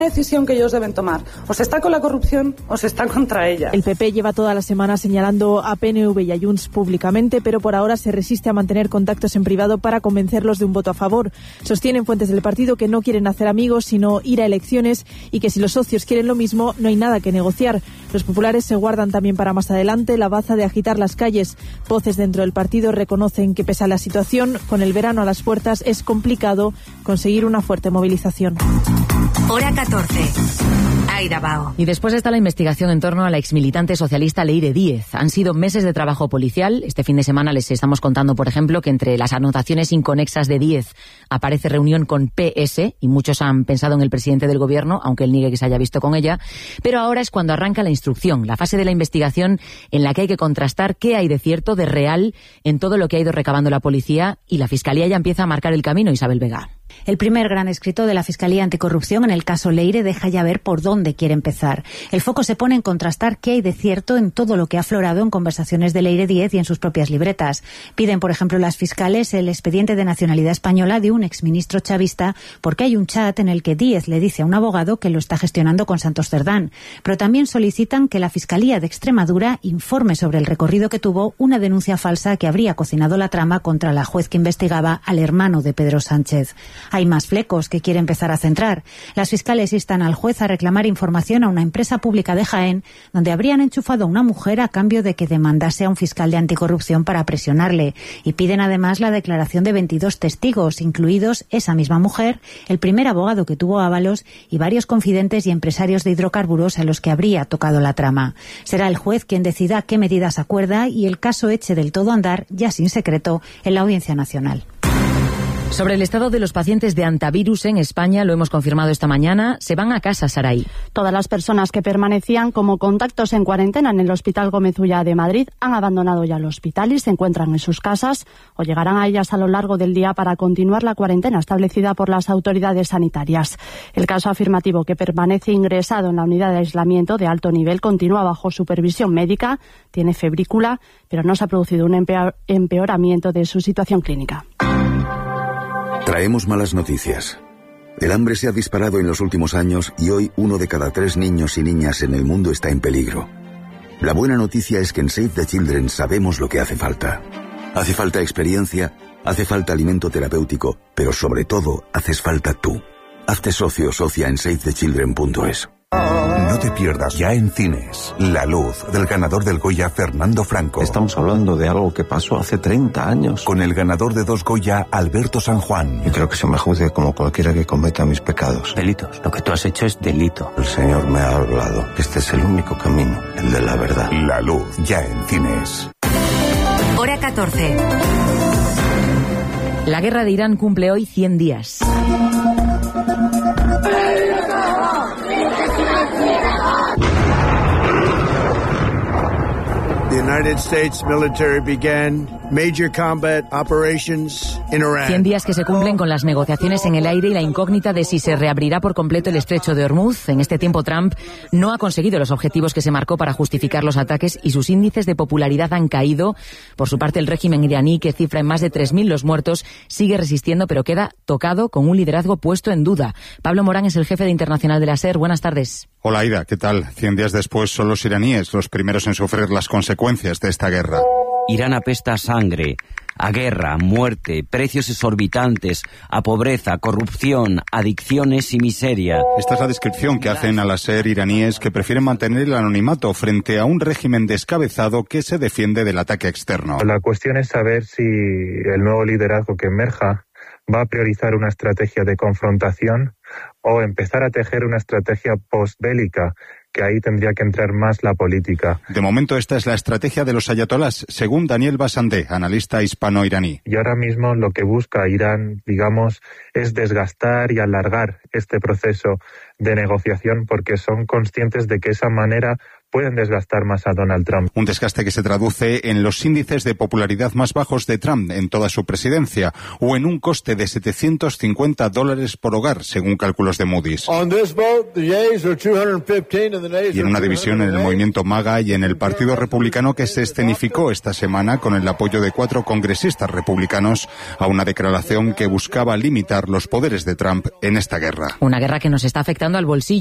decisión que ellos deben tomar. O se está con la corrupción o se está contra ella. El PP lleva toda la semana señalando a PNV y a Junts públicamente, pero por ahora se resiste a mantener contactos en privado para convencerlos de un voto a favor. Sostienen fuentes del partido que no quieren hacer amigos, sino ir a elecciones, y que si los socios quieren lo mismo, no hay nada que negociar. Los populares se guardan también para más adelante la baza de agitar las calles. Voces dentro del partido reconocen que, pese a la situación, con el verano a las puertas, es complicado conseguir una fuerte movilización. Hora 14. Aida Bao. Y después está la investigación en torno a la exmilitante socialista Leire Díez. Han sido meses de trabajo policial. Este fin de semana les estamos contando, por ejemplo, que entre las anotaciones inconexas de Díez aparece reunión con PS, y muchos han pensado en el presidente del gobierno, aunque él niegue que se haya visto con ella. Pero ahora es cuando arranca la instrucción, la fase de la investigación en la que hay que contrastar qué hay de cierto, de real, en todo lo que ha ido recabando la policía, y la Fiscalía ya empieza a marcar el camino. Isabel Vega. El primer gran escrito de la Fiscalía Anticorrupción en el caso Leire deja ya ver por dónde quiere empezar. El foco se pone en contrastar qué hay de cierto en todo lo que ha aflorado en conversaciones de Leire Díez y en sus propias libretas. Piden, por ejemplo, las fiscales el expediente de nacionalidad española de un exministro chavista, porque hay un chat en el que Díez le dice a un abogado que lo está gestionando con Santos Cerdán. Pero también solicitan que la Fiscalía de Extremadura informe sobre el recorrido que tuvo una denuncia falsa que habría cocinado la trama contra la juez que investigaba al hermano de Pedro Sánchez. Hay más flecos que quiere empezar a centrar. Las fiscales instan al juez a reclamar información a una empresa pública de Jaén, donde habrían enchufado a una mujer a cambio de que demandase a un fiscal de anticorrupción para presionarle. Y piden además la declaración de 22 testigos, incluidos esa misma mujer, el primer abogado que tuvo Ábalos y varios confidentes y empresarios de hidrocarburos a los que habría tocado la trama. Será el juez quien decida qué medidas acuerda y el caso eche del todo a andar, ya sin secreto, en la Audiencia Nacional. Sobre el estado de los pacientes de antivirus en España, lo hemos confirmado esta mañana, se van a casa, Saray. Todas las personas que permanecían como contactos en cuarentena en el Hospital Gómez Ulla de Madrid han abandonado ya el hospital y se encuentran en sus casas o llegarán a ellas a lo largo del día para continuar la cuarentena establecida por las autoridades sanitarias. El caso afirmativo que permanece ingresado en la unidad de aislamiento de alto nivel continúa bajo supervisión médica, tiene febrícula, pero no se ha producido un empeoramiento de su situación clínica. Traemos malas noticias. El hambre se ha disparado en los últimos años y hoy 1 de cada 3 niños y niñas en el mundo está en peligro. La buena noticia es que en Save the Children sabemos lo que hace falta. Hace falta experiencia, hace falta alimento terapéutico, pero sobre todo haces falta tú. Hazte socio o socia en SaveTheChildren.es. No te pierdas ya en cines La Luz, del ganador del Goya Fernando Franco. Estamos hablando de algo que pasó hace 30 años. Con el ganador de 2 Goya, Alberto San Juan. Yo creo que se me juzgue como cualquiera que cometa mis pecados. Delitos. Lo que tú has hecho es delito. El Señor me ha hablado. Este es el único camino, el de la verdad. La Luz, ya en cines. Hora 14. La guerra de Irán cumple hoy 100 días. The United States military began major combat operations in Iran. 100 días que se cumplen con las negociaciones en el aire y la incógnita de si se reabrirá por completo el estrecho de Hormuz. En este tiempo Trump no ha conseguido los objetivos que se marcó para justificar los ataques y sus índices de popularidad han caído. Por su parte, el régimen iraní, que cifra en más de 3.000 los muertos, sigue resistiendo, pero queda tocado con un liderazgo puesto en duda. Pablo Morán es el jefe de Internacional de la SER. Buenas tardes. Hola, Aida, ¿qué tal? 100 días después son los iraníes los primeros en sufrir las consecuencias de esta guerra. Irán apesta a sangre, a guerra, a muerte, precios exorbitantes, a pobreza, corrupción, adicciones y miseria. Esta es la descripción que hacen a la SER iraníes, que prefieren mantener el anonimato frente a un régimen descabezado que se defiende del ataque externo. La cuestión es saber si el nuevo liderazgo que emerja va a priorizar una estrategia de confrontación o empezar a tejer una estrategia postbélica, que ahí tendría que entrar más la política. De momento esta es la estrategia de los ayatolás, según Daniel Basandé, analista hispano-iraní. Y ahora mismo lo que busca Irán, digamos, es desgastar y alargar este proceso de negociación, porque son conscientes de que esa manera pueden desgastar más a Donald Trump. Un desgaste que se traduce en los índices de popularidad más bajos de Trump en toda su presidencia, o en un coste de $750 por hogar, según cálculos de Moody's. Y en una división en el movimiento MAGA y en el Partido Republicano que se escenificó esta semana con el apoyo de 4 congresistas republicanos a una declaración que buscaba limitar los poderes de Trump en esta guerra. Una guerra que nos está afectando al bolsillo.